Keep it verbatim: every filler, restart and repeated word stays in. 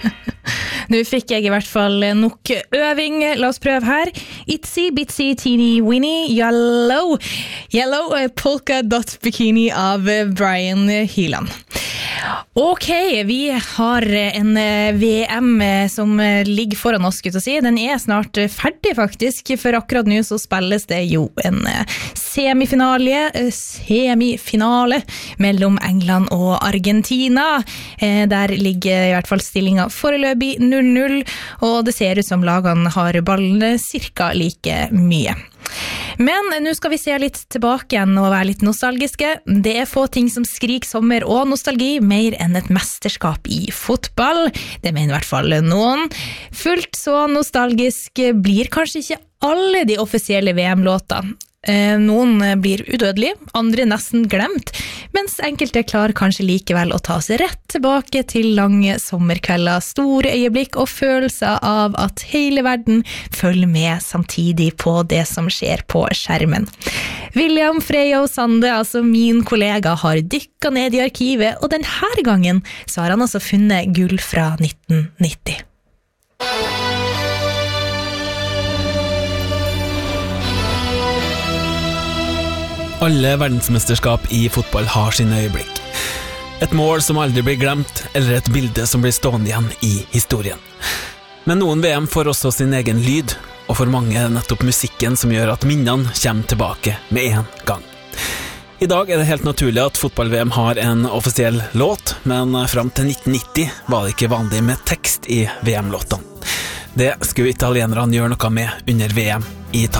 Nå fikk jeg i hvert fall nok øving. La oss prøve her. Itsy bitsy teeny weeny yellow yellow polka dot bikini av Brian Hyland. Ok, vi har en V M som ligger foran oss, skulle jeg si. Den er snart ferdig faktisk, for akkurat nå så spilles det jo en semifinale, semifinale mellom England og Argentina. Der ligger i hvert fall stillingen foreløpig null null, og det ser ut som lagene har ballen cirka like mye. Men nå skal vi se litt tilbake igjen og være litt nostalgiske. Det er få ting som skriker sommer og nostalgi mer enn et mesterskap i fotball. Det mener i hvert fall noen. Fullt så nostalgisk blir kanskje ikke alle de offisielle V M-låtene. Noen blir udødelige, andre nesten glemt, mens enkelte klarer kanskje likevel å ta seg rett tilbake til lange sommerkvelder, store øyeblikk og følelser av at hele verden følger med samtidig på det som skjer på skjermen. William Freyo Sande, altså min kollega, har dykket ned i arkivet, og denne gangen så har han altså funnet gull fra nitten nitti. Alle verdensmesterskap i fotball har sine øyeblikk. Et mål som aldri blir glemt, eller et bilde som blir stående igjen i historien. Men noen V M får også sin egen lyd, og for mange er det nettopp musikken som gjør at minnene kommer tilbake med en gang. I dag er det helt naturlig at fotball-V M har en offisiell låt, men frem til nitten nitti var det ikke vanlig med tekst i V M-låtene. Det skulle italienerne gjøre noe med under V M i Italia.